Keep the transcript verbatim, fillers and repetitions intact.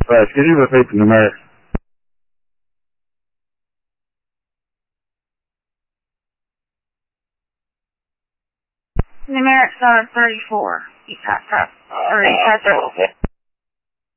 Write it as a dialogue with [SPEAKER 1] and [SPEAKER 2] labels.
[SPEAKER 1] Right, could you repeat the numerics?
[SPEAKER 2] Numerics are thirty-four. You got that. Or is that